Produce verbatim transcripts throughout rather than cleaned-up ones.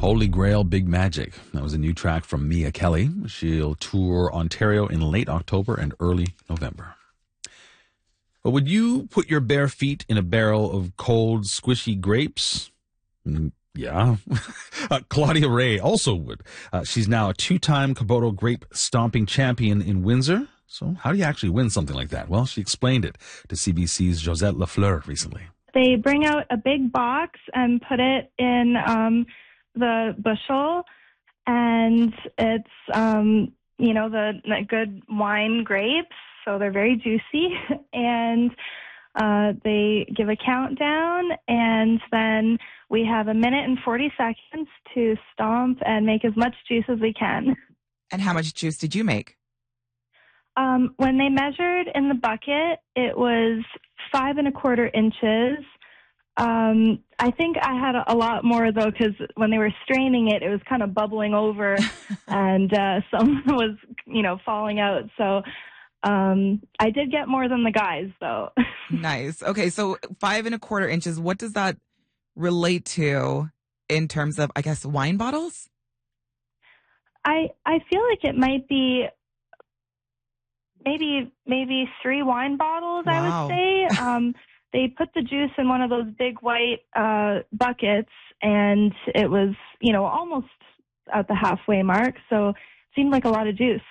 Holy Grail Big Magic. That was a new track from Mia Kelly. She'll tour Ontario in late October and early November. But would you put your bare feet in a barrel of cold, squishy grapes? Mm, yeah. uh, Claudia Ray also would. Uh, she's now a two-time Kubota grape stomping champion in Windsor. So how do you actually win something like that? Well, she explained it to C B C's Josette Lafleur recently. They bring out a big box and put it in um, the bushel, and it's, um, you know, the, the good wine grapes, so they're very juicy, and uh, they give a countdown, and then we have a minute and forty seconds to stomp and make as much juice as we can. And how much juice did you make? Um, when they measured in the bucket, it was five and a quarter inches. Um, I think I had a, a lot more, though, because when they were straining it, it was kind of bubbling over and uh, some was, you know, falling out. So um, I did get more than the guys, though. Nice. Okay, so five and a quarter inches. What does that relate to in terms of, I guess, wine bottles? I I feel like it might be maybe maybe three wine bottles, Wow. I would say. Um, they put the juice in one of those big white uh, buckets, and it was, you know, almost at the halfway mark. So it seemed like a lot of juice.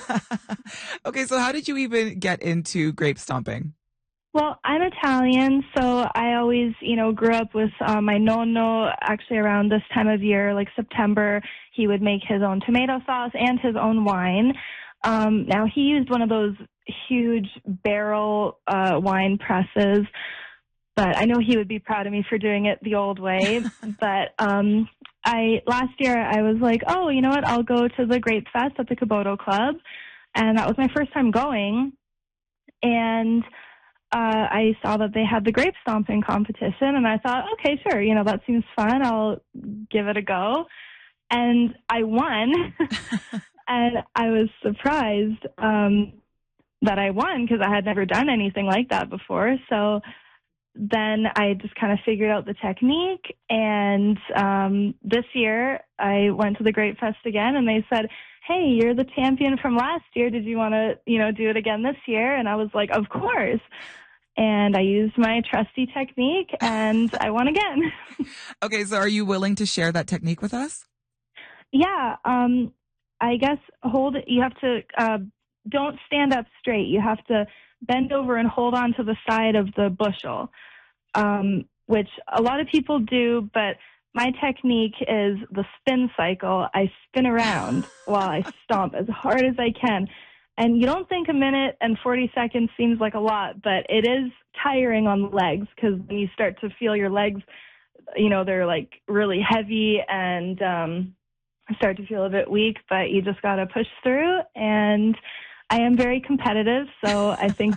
Okay, so how did you even get into grape stomping? Well, I'm Italian, so I always, you know, grew up with uh, my nonno. Actually, around this time of year, like September, he would make his own tomato sauce and his own wine. Um, now, he used one of those huge barrel uh, wine presses, but I know he would be proud of me for doing it the old way. But um, I last year, I was like, oh, you know what? I'll go to the Grape Fest at the Kubota Club, and that was my first time going. And uh, I saw that they had the grape stomping competition, and I thought, okay, sure, you know, that seems fun. I'll give it a go. And I won. And I was surprised um, that I won because I had never done anything like that before. So then I just kind of figured out the technique. And um, this year I went to the Grape Fest again, and they said, hey, you're the champion from last year. Did you want to, you know, do it again this year? And I was like, of course. And I used my trusty technique, and I won again. Okay, so are you willing to share that technique with us? Yeah. Um, I guess hold it. You have to, uh, don't stand up straight. You have to bend over and hold on to the side of the bushel, um, which a lot of people do, but my technique is the spin cycle. I spin around while I stomp as hard as I can. And you don't think a minute and forty seconds seems like a lot, but it is tiring on the legs because when you start to feel your legs, you know, they're like really heavy and, um, start to feel a bit weak, but you just got to push through. And I am very competitive, so I think